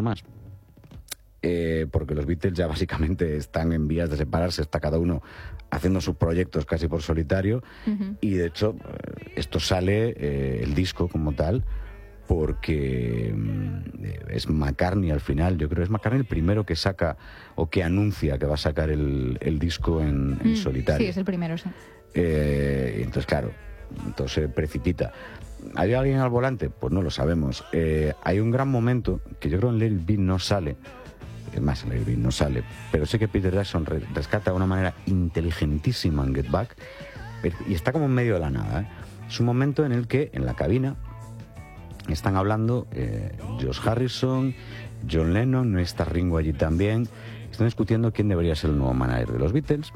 poquito más. Porque los Beatles ya básicamente están en vías de separarse, está cada uno haciendo sus proyectos casi por solitario, y de hecho esto sale, el disco como tal, porque es McCartney al final, yo creo que es McCartney el primero que saca o que anuncia que va a sacar el disco en solitario. Sí, es el primero, sí. Entonces, claro, entonces precipita. ¿Hay alguien al volante? Pues no lo sabemos. Hay un gran momento que yo creo en Let It Be no sale. Es más, en Let It Be no sale. Pero sé que Peter Jackson rescata de una manera inteligentísima en Get Back. Y está como en medio de la nada. Es un momento en el que, en la cabina, están hablando George Harrison, John Lennon, no está Ringo allí también. Están discutiendo quién debería ser el nuevo manager de los Beatles.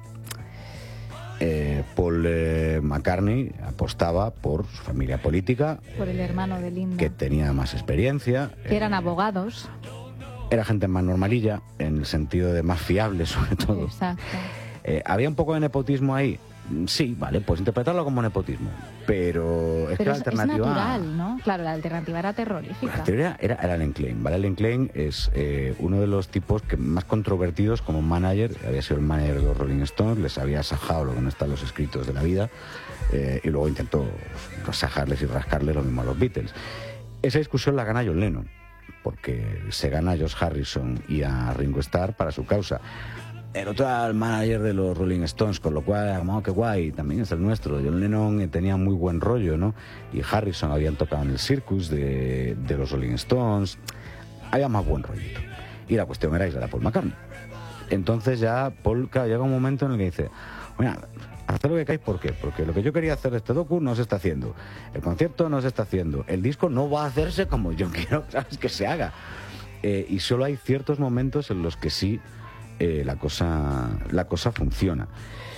Paul McCartney apostaba por su familia política, por el hermano de Linda, que tenía más experiencia, que eran abogados, era gente más normalilla, en el sentido de más fiable sobre todo. Exacto. ¿Había un poco de nepotismo ahí? Sí, vale, pues interpretarlo como nepotismo, pero es que la alternativa... es natural, ¿no? Claro, la alternativa era terrorífica. La teoría era Alan Klein, ¿vale? Alan Klein es uno de los tipos más controvertidos como manager. Había sido el manager de los Rolling Stones, les había asajado lo que no está en los escritos de la vida, y luego intentó asajarles y rascarles lo mismo a los Beatles. Esa discusión la gana John Lennon, porque se gana a George Harrison y a Ringo Starr para su causa. El otro era el manager de los Rolling Stones, con lo cual, oh, qué guay, también es el nuestro. John Lennon tenía muy buen rollo, ¿no? Y Harrison habían tocado en el Circus de los Rolling Stones. Había más buen rollito. Y la cuestión era isla a Paul McCartney. Entonces ya Paul, claro, llega un momento en el que dice, bueno, haced lo que queráis, ¿por qué? Porque lo que yo quería hacer de este docu no se está haciendo. El concierto no se está haciendo. El disco no va a hacerse como yo quiero, ¿sabes? Que se haga. Y solo hay ciertos momentos en los que sí la cosa funciona.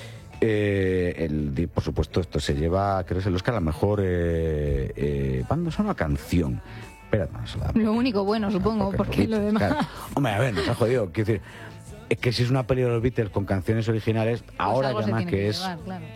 Por supuesto, esto se lleva, creo que es el Oscar a la mejor banda sonora, canción. Espérate, lo único bueno, supongo, porque lo demás... Claro. Hombre, a ver, nos ha jodido. Quiero decir, es que si es una peli de los Beatles con canciones originales, pues ahora ya más que es llevar, claro.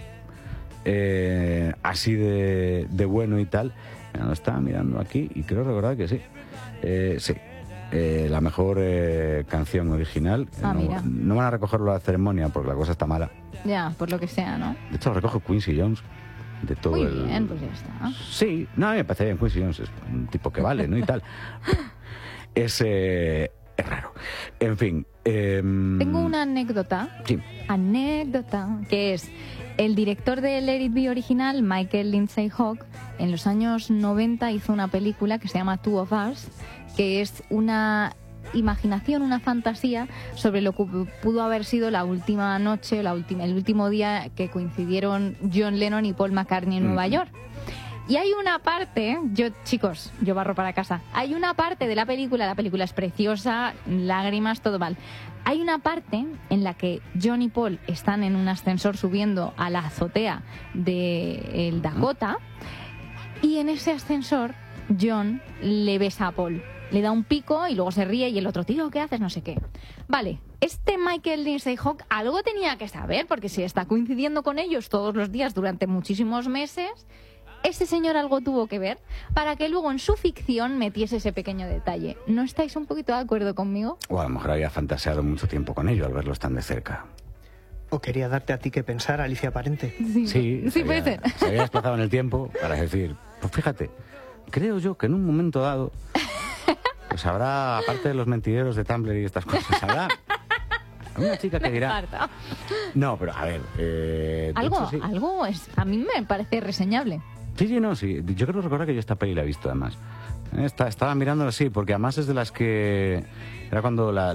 Así de bueno y tal. Mira, lo estaba mirando aquí y creo recordar que sí. Sí. La mejor canción original. Mira. No van a recogerlo a la ceremonia porque la cosa está mala. Ya, por lo que sea, ¿no? De hecho, lo recoge Quincy Jones. De todo muy bien, pues ya está. Sí, no, a mí me parece bien. Quincy Jones es un tipo que vale, ¿no? Y tal. Es raro. En fin. Tengo una anécdota. Sí. Anécdota, que es el director de Let It Be original, Michael Lindsay Hogg, en los años 90 hizo una película que se llama Two of Us, que es una imaginación, una fantasía sobre lo que pudo haber sido la última noche, el último día que coincidieron John Lennon y Paul McCartney en Nueva York. Y hay una parte, yo barro para casa, hay una parte de la película es preciosa, lágrimas, todo mal. Hay una parte en la que John y Paul están en un ascensor subiendo a la azotea del Dakota, y en ese ascensor John le besa a Paul. Le da un pico y luego se ríe y el otro, tío, ¿qué haces? No sé qué. Vale, este Michael Lindsay Hogg algo tenía que saber, porque si está coincidiendo con ellos todos los días durante muchísimos meses, ese señor algo tuvo que ver para que luego en su ficción metiese ese pequeño detalle. ¿No estáis un poquito de acuerdo conmigo? O a lo mejor había fantaseado mucho tiempo con ellos al verlos tan de cerca. ¿O quería darte a ti que pensar, Alicia Parente? Sí, puede ser. Se había desplazado en el tiempo para decir, pues fíjate, creo yo que en un momento dado pues habrá, aparte de los mentideros de Tumblr y estas cosas, habrá una chica que dirá... No, pero a ver... Algo es... A mí me parece reseñable. Sí. Yo creo recordar que yo esta peli la he visto, además. Estaba mirándola así, porque además es de las que... Era cuando la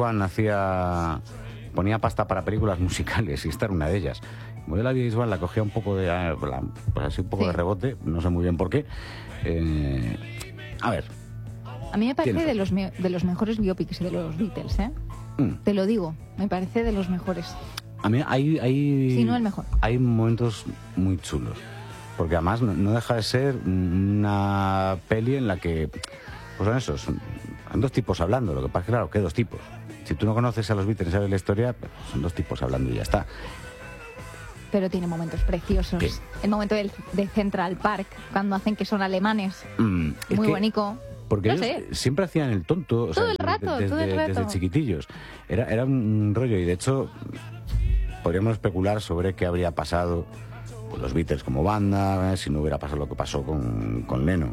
VH1 ponía pasta para películas musicales, y esta era una de ellas. Como yo la VH1 la cogía un poco de... pues así un poco de rebote, no sé muy bien por qué. A ver... A mí me parece de los mejores biopics de los Beatles, ¿eh? Te lo digo, me parece de los mejores. A mí hay si no el mejor. Hay momentos muy chulos, porque además no deja de ser una peli en la que, pues son esos, son dos tipos hablando. Lo que pasa es que, claro, que dos tipos. Si tú no conoces a los Beatles y sabes la historia, pues son dos tipos hablando y ya está. Pero tiene momentos preciosos. ¿Qué? El momento de Central Park, cuando hacen que son alemanes. Muy bonito. Porque No ellos sé. siempre hacían el tonto, o sea, Todo el rato, todo el rato. desde chiquitillos. Era un rollo, y de hecho podríamos especular sobre qué habría pasado con los Beatles como banda, si no hubiera pasado lo que pasó con Lennon.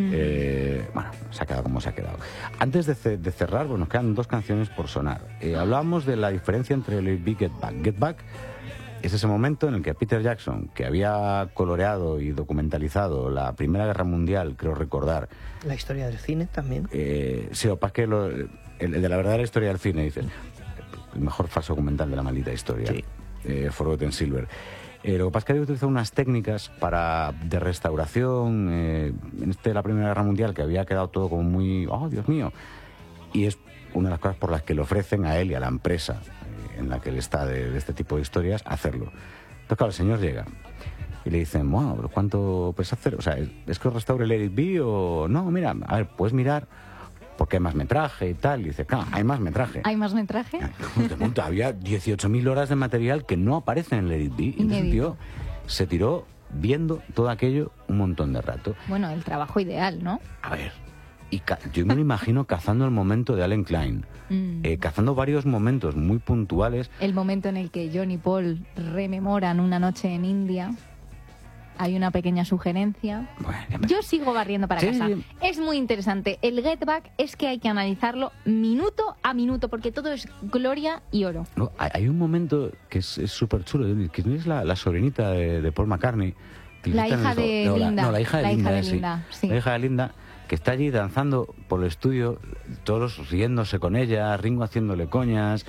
Bueno, se ha quedado como se ha quedado. Antes de cerrar, bueno, nos quedan 2 canciones por sonar. Hablábamos de la diferencia entre el Be Get Back. Get Back es ese momento en el que Peter Jackson, que había coloreado y documentalizado la Primera Guerra Mundial, creo recordar... La historia del cine también. Sí, o pasa que el de la verdadera historia del cine, dices, el mejor falso documental de la maldita historia, Sí. Forgotten Silver. Lo que pasa es que había utilizado unas técnicas de restauración en la Primera Guerra Mundial, que había quedado todo como muy... ¡Oh, Dios mío! Y es una de las cosas por las que le ofrecen a él y a la empresa en la que él está de este tipo de historias hacerlo. Entonces, claro, el señor llega y le dicen, wow, ¿pero cuánto puedes hacer? O sea, ¿es que os restaure el Let It Be o...? No, mira, a ver, puedes mirar porque hay más metraje y tal. Y dice, claro, hay más metraje. ¿Hay más metraje? De monta, había 18.000 horas de material que no aparecen en Let It Be. Y entonces el tío se tiró viendo todo aquello un montón de rato. Bueno, el trabajo ideal, ¿no? A ver, y yo me lo imagino cazando el momento de Allen Klein, cazando varios momentos muy puntuales. El momento en el que John y Paul rememoran una noche en India. Hay una pequeña sugerencia. Bueno, Yo sigo barriendo para Sí, casa. sí. Es muy interesante. El Get Back es que hay que analizarlo minuto a minuto, porque todo es gloria y oro. no, hay un momento que es súper chulo, que no es la sobrinita de Paul McCartney. Que La le quitan hija el- de no, Linda. la hija de La Linda, hija de sí. Linda, sí. La hija de Linda, que está allí danzando por el estudio, todos riéndose con ella, Ringo haciéndole coñas.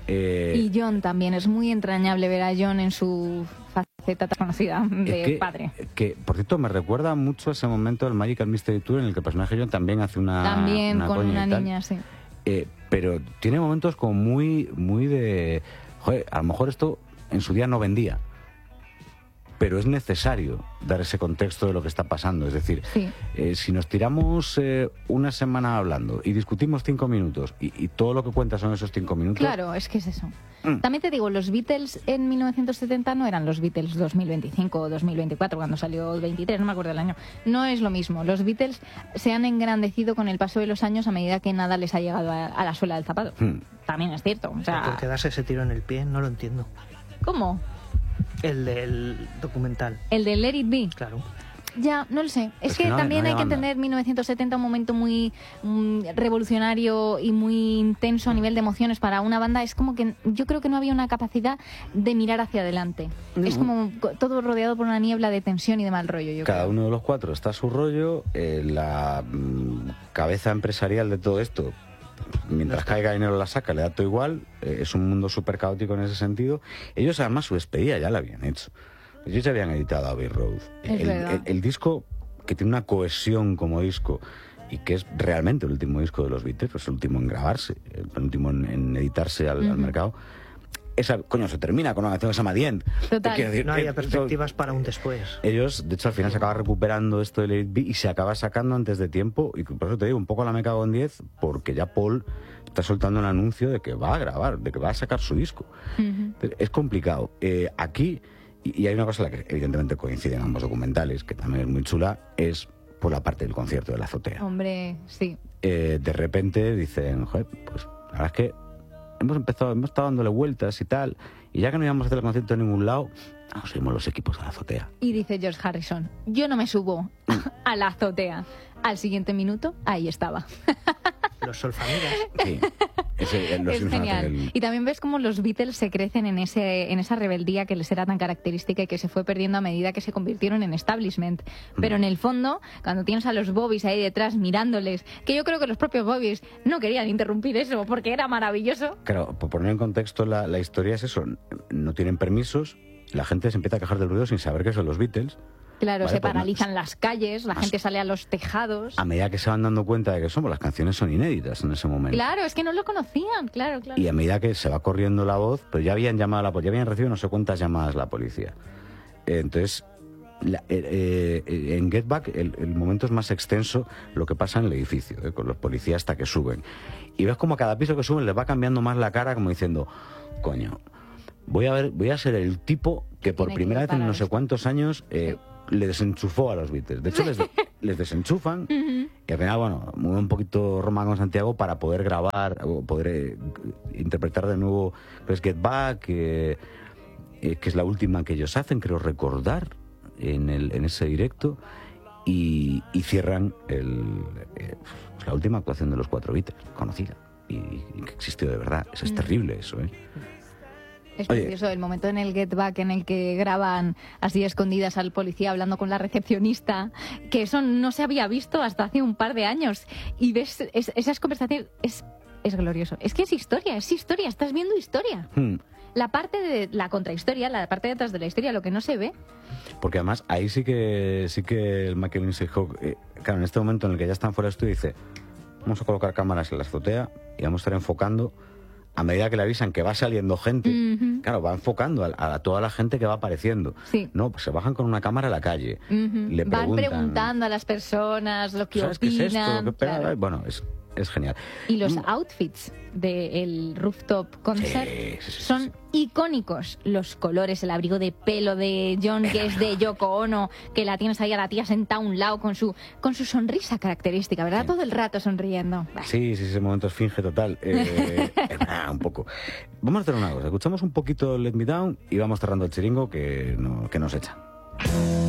Y John también. Es muy entrañable ver a John en su faceta tan conocida de padre. Que, por cierto, me recuerda mucho a ese momento del Magical Mystery Tour en el que el personaje John también hace También una con coña una y tal. niña, sí. Pero tiene momentos como muy de... Joder, a lo mejor esto en su día no vendía, pero es necesario dar ese contexto de lo que está pasando. Es decir, Sí. Si nos tiramos una semana hablando y discutimos 5 minutos y todo lo que cuenta son esos 5 minutos... Claro, es que es eso. También te digo, los Beatles en 1970 no eran los Beatles 2025 o 2024, cuando salió el 23, no me acuerdo el año. No es lo mismo. Los Beatles se han engrandecido con el paso de los años a medida que nada les ha llegado a la suela del zapato. También es cierto. O sea, ¿Por qué darse ese tiro en el pie? No lo entiendo. ¿cómo? El del documental, El de Let It Be. claro. Ya, no lo sé. Es Es que que no hay- también no hay hay que banda. entender 1970 un momento muy revolucionario y muy intenso a nivel de emociones para una banda. Es como que yo creo que no había una capacidad de mirar hacia adelante. Es como todo rodeado por una niebla de tensión y de mal rollo, yo Cada creo. uno de los 4 está a su rollo, la cabeza empresarial de todo esto, mientras caiga dinero la saca, le da todo igual, es un mundo súper caótico en ese sentido. Ellos además su despedida ya la habían hecho. Ellos ya habían editado Abbey Road. Es verdad. El disco, que tiene una cohesión como disco, y que es realmente el último disco de los Beatles, pues el último en grabarse, el penúltimo en editarse al mercado. Esa, coño, se termina con una canción que se llama The End. Total. Quiero decir, No había eso- perspectivas para un después. ellos, de hecho, al final se acaba recuperando esto de Let It Be y se acaba sacando antes de tiempo. Y por eso te digo, un poco la me cago en 10, porque ya Paul está soltando un anuncio de que va a grabar, de que va a sacar su disco. Es complicado. Aquí, y hay una cosa en la que evidentemente coinciden ambos documentales, que también es muy chula, es por la parte del concierto de la azotea. Hombre, sí. De repente dicen, joder, pues la verdad es que hemos estado dándole vueltas y tal, y ya que no íbamos a hacer el concierto en ningún lado, nos subimos los equipos a la azotea. Y dice George Harrison, yo no me subo a la azotea. Al siguiente minuto, ahí estaba. Los Solfamigas. Sí, los Es Simpsons genial. hacen el- Y también ves cómo los Beatles se crecen en esa rebeldía que les era tan característica y que se fue perdiendo a medida que se convirtieron en establishment. Pero en el fondo, cuando tienes a los Bobbies ahí detrás mirándoles, que yo creo que los propios Bobbies no querían interrumpir eso porque era maravilloso. Claro, por poner en contexto la historia es eso, no tienen permisos, la gente se empieza a quejar del ruido sin saber que son los Beatles. Claro, Vale, se pues paralizan las calles, la gente sale a los tejados. A medida que se van dando cuenta de que somos, las canciones son inéditas en ese momento. Claro, es que no lo conocían, claro. Y a medida que se va corriendo la voz, pues ya habían llamado a la policía, ya habían recibido no sé cuántas llamadas la policía. Entonces, en Get Back el momento es más extenso lo que pasa en el edificio, con los policías hasta que suben. Y ves como a cada piso que suben les va cambiando más la cara, como diciendo, coño, voy a ser el tipo que por tiene que primera vez en parar no sé esto. cuántos años le desenchufó a los Beatles. De hecho, les desenchufan y al final, bueno, mueve un poquito Roma con Santiago para poder grabar o poder interpretar de nuevo pues, Get Back, que es la última que ellos hacen, creo recordar, en ese directo, y cierran la última actuación de los 4 Beatles, conocida, y que existió de verdad. Eso es terrible, eso, ¿eh? Es precioso el momento en el Get Back en el que graban así escondidas al policía hablando con la recepcionista, que eso no se había visto hasta hace un par de años, y ves esas conversaciones, es glorioso. Es que es historia, estás viendo historia. La parte de la contrahistoria, la parte detrás de la historia, lo que no se ve. Porque además ahí sí que el Michael Lindsay Hogg, claro, en este momento en el que ya están fuera del estudio, dice, vamos a colocar cámaras en la azotea y vamos a estar enfocando a medida que le avisan que va saliendo gente. Claro, va enfocando a toda la gente que va apareciendo. Sí. No, pues se bajan con una cámara a la calle. Le van preguntando a las personas lo que ¿sabes opinan. qué es esto? ¿Qué pega? Claro. Bueno, es genial. Y los outfits del rooftop concert son icónicos. Los colores, el abrigo de pelo de John, que es de Yoko Ono, que la tienes ahí a la tía sentada a un lado con su sonrisa característica, ¿verdad? Sí. Todo el rato sonriendo. Sí, ese momento es finge total. Un poco. Vamos a hacer una cosa. Escuchamos un poquito Let Me Down y vamos cerrando el chiringo que nos echan.